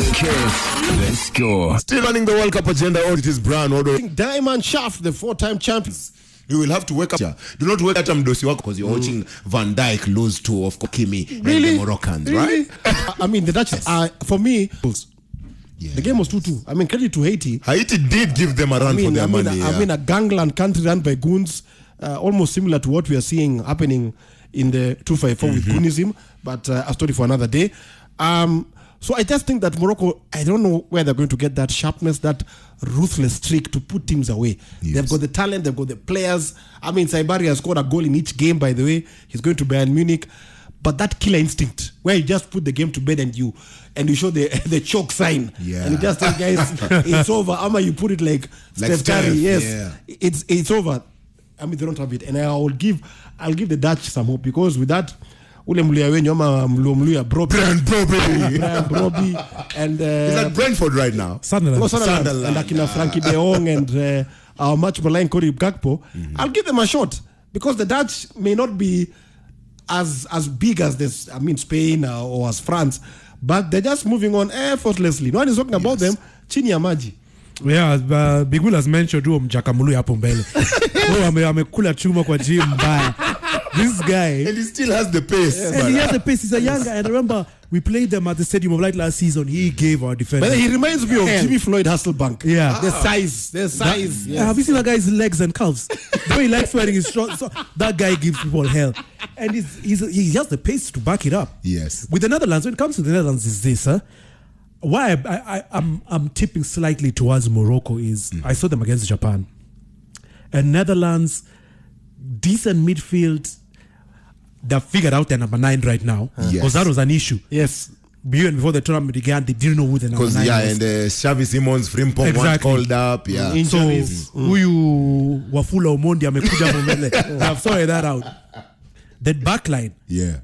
Kiss the score. Still running the World Cup agenda. Oh, it is Brian Odo. Diamond Shaft, the 4-time champions. You will have to wake up. Do not wake up mdosi wako because you're watching Van Dijk lose to of Kimi Really? and the Moroccans, Really? right? I mean, the Dutch, for me, the game was 2-2. I mean, credit to Haiti. Haiti did give them a run for their money. I mean, a gangland country run by goons, almost similar to what we are seeing happening in the 254 with Goonism, but a story for another day. So I just think that Morocco, I don't know where they're going to get that sharpness, that ruthless streak to put teams away. Yes. They've got the talent, they've got the players. I mean, Saibari has scored a goal in each game, by the way. He's going to Bayern Munich. But that killer instinct, where you just put the game to bed and you show the choke sign. Yeah. And you just tell guys, it's over. Ama, you put it like Steph Curry. Yes. Yeah. It's over. I mean, they don't have it. And I'll give the Dutch some hope, because with that, Brian Brobbey. And He's at Brentford right now. Sunderland. And Akina Frankie de Jong and our much maligned Cody Gakpo. I'll give them a shot, because the Dutch may not be as big as this. I mean, Spain or as France, but they're just moving on effortlessly. No one is talking about them. Chini ya maji. Yeah, Big Will has mentioned Mjakamulu hapo mbele. Amekula chuma kwa gym mbaya. This guy, and he still has the pace. Yes, and he has the pace. He's a young guy. And I remember we played them at the Stadium of Light last season. He gave our defense. But he reminds me of Jimmy Floyd Hasselbank. Yeah. The size. Yes. Have you seen that guy's legs and calves? The way he likes wearing his shorts. So that guy gives people hell. And he has the pace to back it up. Yes. With the Netherlands, when it comes to the Netherlands, is this, why I'm tipping slightly towards Morocco is I saw them against Japan. And Netherlands, decent midfield. They've figured out their number 9 right now. Because that was an issue. Yes. Even before the tournament began, they didn't know who the number 9 was. And Xavi Simons, Frimpong was called up. Yeah. Injuries. So, huyu Wafula Omondi amekuja mbele. I've sorted that out. That backline. Yeah.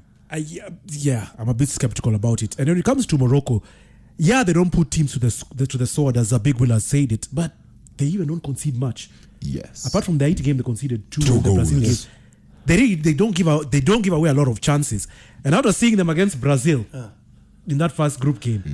I'm a bit skeptical about it. And when it comes to Morocco, they don't put teams to the sword, as Big Will has said it, but they even don't concede much. Yes. Apart from the Haiti game, they conceded 2 in the goals. Brazil game. They don't give away a lot of chances. And after seeing them against Brazil in that first group game,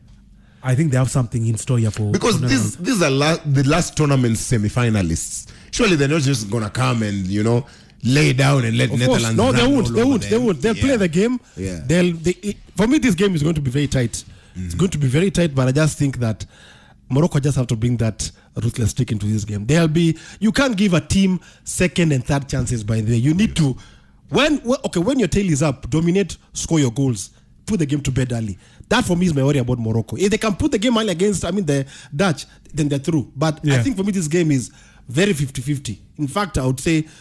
I think they have something in store here for. Because these are the last tournament semi-finalists. Surely they're not just gonna come and lay down and let Netherlands. No, they won't. They'll play the game. Yeah. For me, this game is going to be very tight. It's going to be very tight, but I just think that Morocco just have to bring that ruthless streak into this game. You can't give a team second and third chances, by the way. You need to, when your tail is up, dominate, score your goals, put the game to bed early. That for me is my worry about Morocco. If they can put the game early against, the Dutch, then they're through. But I think for me this game is very 50-50. In fact, I would say,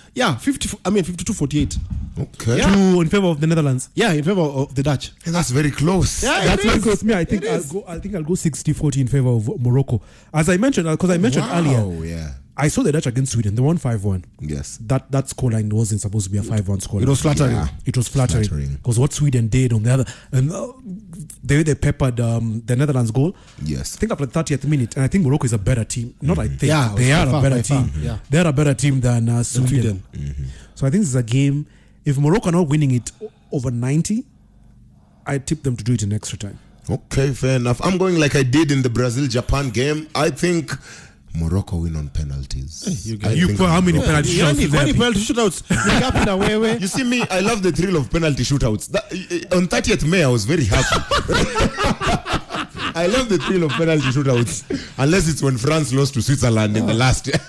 52-48. Okay. 2 in favor of the Netherlands. Yeah, in favor of the Dutch. And that's very close. Yeah, that's very close. Me, I think I'll go 60-40 in favor of Morocco. As I mentioned, because I mentioned earlier, yeah. I saw the Dutch against Sweden. They won 5-1. Yes. That scoreline wasn't supposed to be a 5-1 scoreline. It was flattering. Yeah. It was flattering. Because what Sweden did on the other, and the way they peppered the Netherlands goal. Yes. I think after the 30th minute, and I think Morocco is a better team. Not I think. Yeah, they are a better team. Yeah. They are a better team than Sweden. So I think this is a game. If Morocco are not winning it over 90, I tip them to do it in extra time. Okay, fair enough. I'm going like I did in the Brazil-Japan game. I think Morocco win on penalties. You put how many penalty shootouts? You see me, I love the thrill of penalty shootouts. On 30th May, I was very happy. I love the thrill of penalty shootouts. Unless it's when France lost to Switzerland in the last year.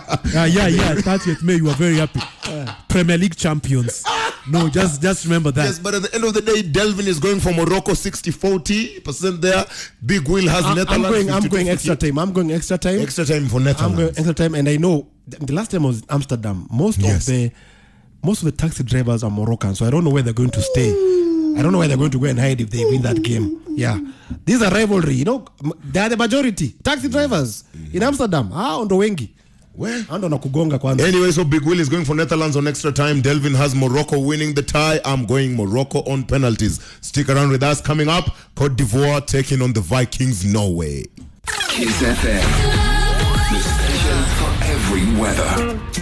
30th May, you were very happy. Premier League champions. No, just remember that. Yes, but at the end of the day, Delvin is going for Morocco 60-40% there. Big Will has Netherlands. I'm going extra time. Extra time for Netherlands. I'm going extra time, and I know the last time I was in Amsterdam. Most of the taxi drivers are Moroccan, so I don't know where they're going to stay. I don't know where they're going to go and hide if they win that game. Yeah, these are rivalry. They are the majority taxi drivers in Amsterdam. On the Wengi. Anyway, so Big Will is going for Netherlands on extra time. Delvin has Morocco winning the tie. I'm going Morocco on penalties. Stick around with us. Coming up, Cote d'Ivoire taking on the Vikings, Norway. Kiss FM, the station for every weather.